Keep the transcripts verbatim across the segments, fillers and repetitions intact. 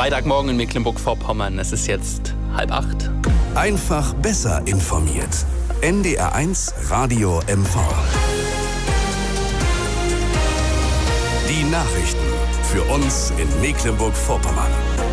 Freitagmorgen in Mecklenburg-Vorpommern. Es ist jetzt halb acht. Einfach besser informiert. N D R eins Radio M V. Die Nachrichten für uns in Mecklenburg-Vorpommern.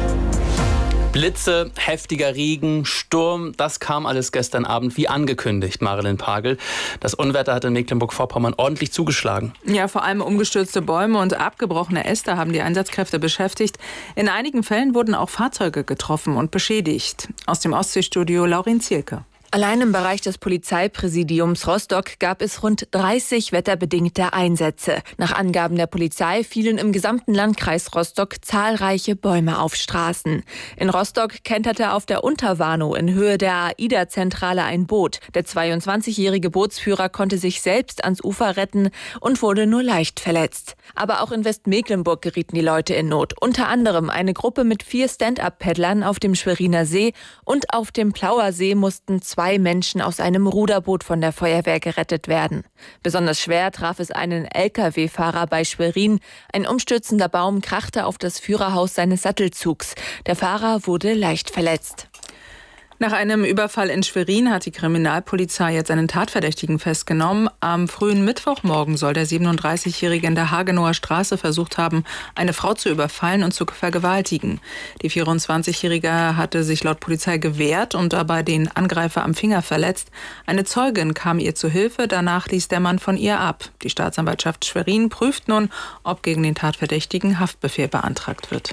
Blitze, heftiger Regen, Sturm, das kam alles gestern Abend wie angekündigt, Marilyn Pagel. Das Unwetter hat in Mecklenburg-Vorpommern ordentlich zugeschlagen. Ja, vor allem umgestürzte Bäume und abgebrochene Äste haben die Einsatzkräfte beschäftigt. In einigen Fällen wurden auch Fahrzeuge getroffen und beschädigt. Aus dem Ostseestudio Laurin Zielke. Allein im Bereich des Polizeipräsidiums Rostock gab es rund dreißig wetterbedingte Einsätze. Nach Angaben der Polizei fielen im gesamten Landkreis Rostock zahlreiche Bäume auf Straßen. In Rostock kenterte auf der Unterwarnow in Höhe der AIDA-Zentrale ein Boot. Der zweiundzwanzigjährige Bootsführer konnte sich selbst ans Ufer retten und wurde nur leicht verletzt. Aber auch in Westmecklenburg gerieten die Leute in Not. Unter anderem eine Gruppe mit vier Stand-up-Paddlern auf dem Schweriner See und auf dem Plauer See mussten zwei Zwei Menschen aus einem Ruderboot von der Feuerwehr gerettet werden. Besonders schwer traf es einen L K W-Fahrer bei Schwerin. Ein umstürzender Baum krachte auf das Führerhaus seines Sattelzugs. Der Fahrer wurde leicht verletzt. Nach einem Überfall in Schwerin hat die Kriminalpolizei jetzt einen Tatverdächtigen festgenommen. Am frühen Mittwochmorgen soll der siebenunddreißigjährige in der Hagenower Straße versucht haben, eine Frau zu überfallen und zu vergewaltigen. Die vierundzwanzigjährige hatte sich laut Polizei gewehrt und dabei den Angreifer am Finger verletzt. Eine Zeugin kam ihr zu Hilfe, danach ließ der Mann von ihr ab. Die Staatsanwaltschaft Schwerin prüft nun, ob gegen den Tatverdächtigen Haftbefehl beantragt wird.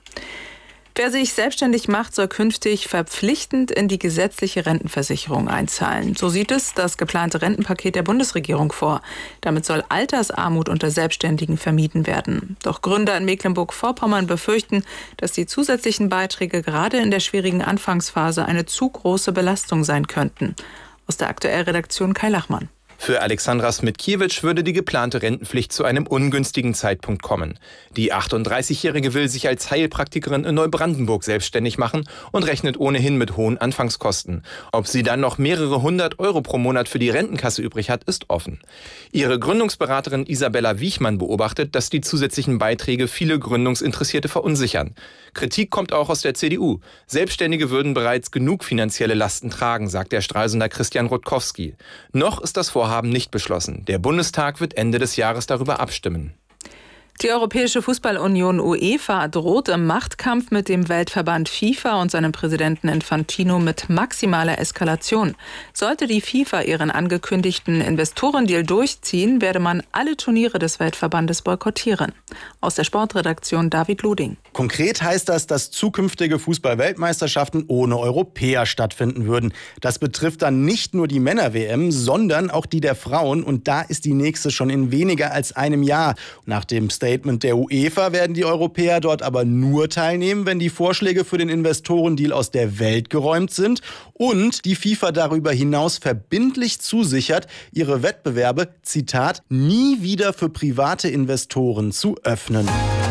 Wer sich selbstständig macht, soll künftig verpflichtend in die gesetzliche Rentenversicherung einzahlen. So sieht es das geplante Rentenpaket der Bundesregierung vor. Damit soll Altersarmut unter Selbstständigen vermieden werden. Doch Gründer in Mecklenburg-Vorpommern befürchten, dass die zusätzlichen Beiträge gerade in der schwierigen Anfangsphase eine zu große Belastung sein könnten. Aus der Aktuell-Redaktion Kai Lachmann. Für Alexandra Smitkiewicz würde die geplante Rentenpflicht zu einem ungünstigen Zeitpunkt kommen. Die achtunddreißigjährige will sich als Heilpraktikerin in Neubrandenburg selbstständig machen und rechnet ohnehin mit hohen Anfangskosten. Ob sie dann noch mehrere hundert Euro pro Monat für die Rentenkasse übrig hat, ist offen. Ihre Gründungsberaterin Isabella Wiechmann beobachtet, dass die zusätzlichen Beiträge viele Gründungsinteressierte verunsichern. Kritik kommt auch aus der C D U. Selbstständige würden bereits genug finanzielle Lasten tragen, sagt der Stralsunder Christian Rutkowski. Noch ist das Vorhaben nicht beschlossen. Der Bundestag wird Ende des Jahres darüber abstimmen. Die Europäische Fußballunion UEFA droht im Machtkampf mit dem Weltverband FIFA und seinem Präsidenten Infantino mit maximaler Eskalation. Sollte die FIFA ihren angekündigten Investorendeal durchziehen, werde man alle Turniere des Weltverbandes boykottieren. Aus der Sportredaktion David Luding. Konkret heißt das, dass zukünftige Fußball-Weltmeisterschaften ohne Europäer stattfinden würden. Das betrifft dann nicht nur die Männer-W M, sondern auch die der Frauen. Und da ist die nächste schon in weniger als einem Jahr. Nach dem Statement der UEFA werden die Europäer dort aber nur teilnehmen, wenn die Vorschläge für den Investorendeal aus der Welt geräumt sind und die FIFA darüber hinaus verbindlich zusichert, ihre Wettbewerbe, Zitat, nie wieder für private Investoren zu öffnen.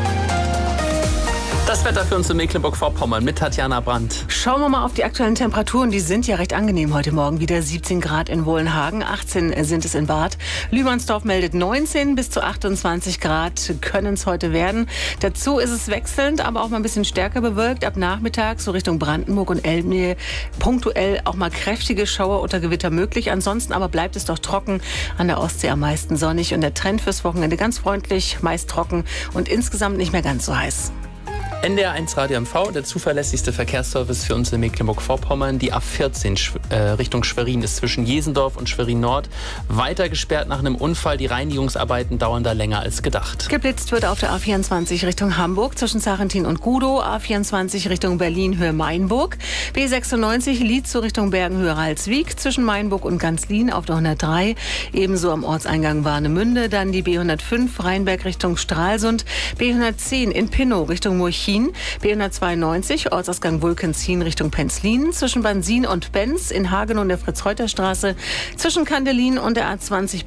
Das Wetter für uns in Mecklenburg-Vorpommern mit Tatjana Brandt. Schauen wir mal auf die aktuellen Temperaturen. Die sind ja recht angenehm heute Morgen. Wieder siebzehn Grad in Wohlenhagen, achtzehn sind es in Bad. Lühmannsdorf meldet neunzehn bis zu achtundzwanzig Grad können es heute werden. Dazu ist es wechselnd, aber auch mal ein bisschen stärker bewölkt. Ab Nachmittag so Richtung Brandenburg und Elbnähe punktuell auch mal kräftige Schauer oder Gewitter möglich. Ansonsten aber bleibt es doch trocken. An der Ostsee am meisten sonnig und der Trend fürs Wochenende ganz freundlich, meist trocken und insgesamt nicht mehr ganz so heiß. N D R eins Radio M V, der zuverlässigste Verkehrsservice für uns in Mecklenburg-Vorpommern. Die A vierzehn äh, Richtung Schwerin ist zwischen Jesendorf und Schwerin Nord weiter gesperrt nach einem Unfall. Die Reinigungsarbeiten dauern da länger als gedacht. Geblitzt wird auf der A vierundzwanzig Richtung Hamburg zwischen Sarrentin und Gudow, A vierundzwanzig Richtung Berlin Höhe Mainburg, B sechsundneunzig Lietzow Richtung Bergen Höhe Ralswiek zwischen Mainburg und Ganzlin auf der hundertdrei, ebenso am Ortseingang Warnemünde, dann die B hundertfünf Rheinberg Richtung Stralsund, B hundertzehn in Pinnow Richtung Murchin, B hundertzweiundneunzig, Ortsausgang Wulkenzien Richtung Penzlin, zwischen Bansin und Benz in Hagenow und der Fritz-Reuter-Straße, zwischen Kandelin und der A zwanzig